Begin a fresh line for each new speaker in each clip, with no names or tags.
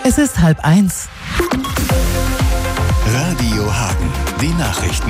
Es ist 12:30.
Radio Hagen, die Nachrichten.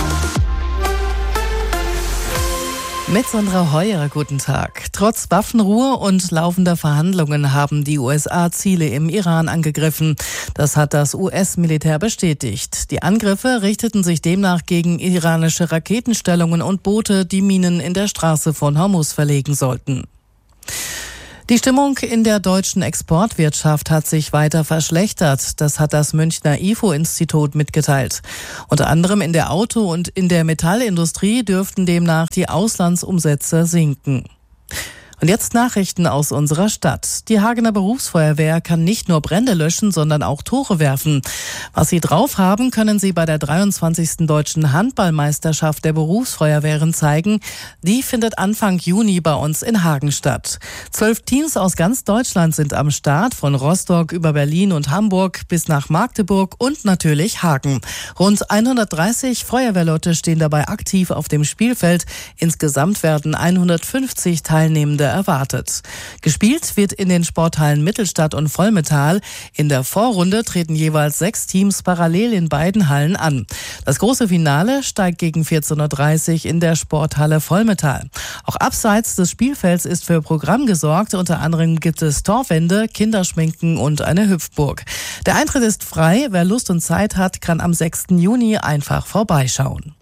Mit Sandra Heuer, guten Tag. Trotz Waffenruhe und laufender Verhandlungen haben die USA Ziele im Iran angegriffen. Das hat das US-Militär bestätigt. Die Angriffe richteten sich demnach gegen iranische Raketenstellungen und Boote, die Minen in der Straße von Hormuz verlegen sollten. Die Stimmung in der deutschen Exportwirtschaft hat sich weiter verschlechtert. Das hat das Münchner IFO-Institut mitgeteilt. Unter anderem in der Auto- und in der Metallindustrie dürften demnach die Auslandsumsätze sinken. Und jetzt Nachrichten aus unserer Stadt. Die Hagener Berufsfeuerwehr kann nicht nur Brände löschen, sondern auch Tore werfen. Was sie drauf haben, können sie bei der 23. Deutschen Handballmeisterschaft der Berufsfeuerwehren zeigen. Die findet Anfang Juni bei uns in Hagen statt. 12 Teams aus ganz Deutschland sind am Start, von Rostock über Berlin und Hamburg bis nach Magdeburg und natürlich Hagen. Rund 130 Feuerwehrleute stehen dabei aktiv auf dem Spielfeld. Insgesamt werden 150 Teilnehmende erwartet. Gespielt wird in den Sporthallen Mittelstadt und Vollmetall. In der Vorrunde treten jeweils 6 Teams parallel in beiden Hallen an. Das große Finale steigt gegen 14:30 Uhr in der Sporthalle Vollmetall. Auch abseits des Spielfelds ist für Programm gesorgt. Unter anderem gibt es Torwände, Kinderschminken und eine Hüpfburg. Der Eintritt ist frei. Wer Lust und Zeit hat, kann am 6. Juni einfach vorbeischauen.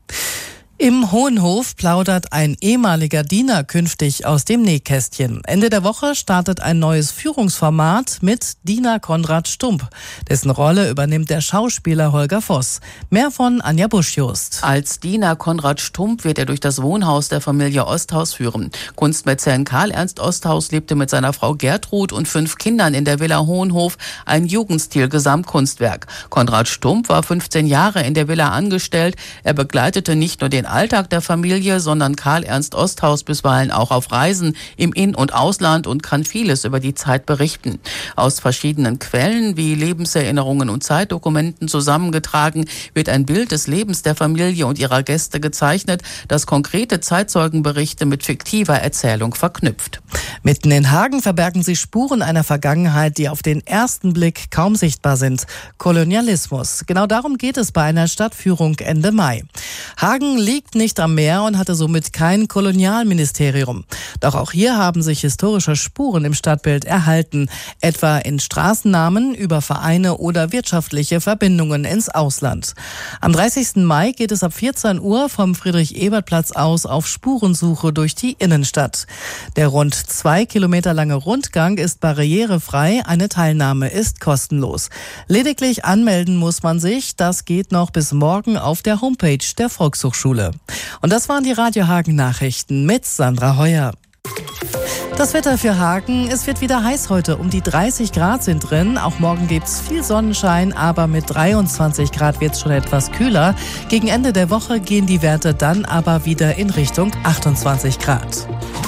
Im Hohenhof plaudert ein ehemaliger Diener künftig aus dem Nähkästchen. Ende der Woche startet ein neues Führungsformat mit Diener Konrad Stump. Dessen Rolle übernimmt der Schauspieler Holger Voss. Mehr von Anja Busch-Jost.
Als Diener Konrad Stump wird er durch das Wohnhaus der Familie Osthaus führen. Kunstmäzen Karl Ernst Osthaus lebte mit seiner Frau Gertrud und 5 Kindern in der Villa Hohenhof, ein Jugendstil-Gesamtkunstwerk. Konrad Stump war 15 Jahre in der Villa angestellt. Er begleitete nicht nur den Alltag der Familie, sondern Karl Ernst Osthaus bisweilen auch auf Reisen im In- und Ausland und kann vieles über die Zeit berichten. Aus verschiedenen Quellen wie Lebenserinnerungen und Zeitdokumenten zusammengetragen wird ein Bild des Lebens der Familie und ihrer Gäste gezeichnet, das konkrete Zeitzeugenberichte mit fiktiver Erzählung verknüpft.
Mitten in Hagen verbergen sich Spuren einer Vergangenheit, die auf den ersten Blick kaum sichtbar sind. Kolonialismus. Genau darum geht es bei einer Stadtführung Ende Mai. Hagen liegt nicht am Meer und hatte somit kein Kolonialministerium. Doch auch hier haben sich historische Spuren im Stadtbild erhalten, etwa in Straßennamen, über Vereine oder wirtschaftliche Verbindungen ins Ausland. Am 30. Mai geht es ab 14 Uhr vom Friedrich-Ebert-Platz aus auf Spurensuche durch die Innenstadt. Der rund 2 Kilometer lange Rundgang ist barrierefrei, eine Teilnahme ist kostenlos. Lediglich anmelden muss man sich, das geht noch bis morgen auf der Homepage der Volkshochschule. Und das waren die Radio Hagen Nachrichten mit Sandra Heuer. Das Wetter für Hagen, es wird wieder heiß heute. Um die 30 Grad sind drin. Auch morgen gibt's viel Sonnenschein, aber mit 23 Grad wird's schon etwas kühler. Gegen Ende der Woche gehen die Werte dann aber wieder in Richtung 28 Grad.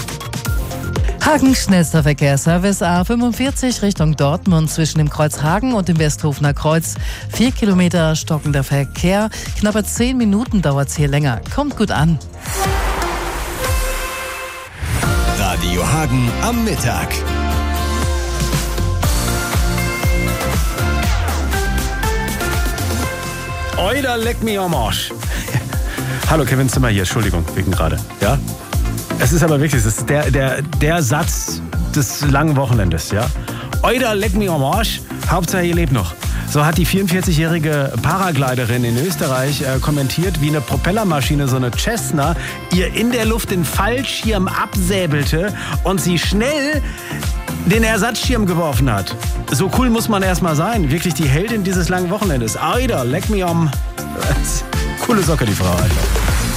Hagen schnellster Verkehrsservice A45 Richtung Dortmund zwischen dem Kreuz Hagen und dem Westhofener Kreuz. 4 Kilometer stockender Verkehr. Knappe 10 Minuten dauert's hier länger. Kommt gut an.
Radio Hagen am Mittag.
Oida, leck mich am Arsch. Hallo, Kevin Zimmer hier. Entschuldigung, wegen gerade. Ja? Es ist aber wirklich, es ist der Satz des langen Wochenendes, ja. Oida, leck mich am Arsch, Hauptsache ihr lebt noch. So hat die 44-jährige Paragliderin in Österreich kommentiert, wie eine Propellermaschine, so eine Cessna, ihr in der Luft den Fallschirm absäbelte und sie schnell den Ersatzschirm geworfen hat. So cool muss man erstmal sein. Wirklich die Heldin dieses langen Wochenendes. Oida, leck mich am... Coole Socke, die Frau einfach.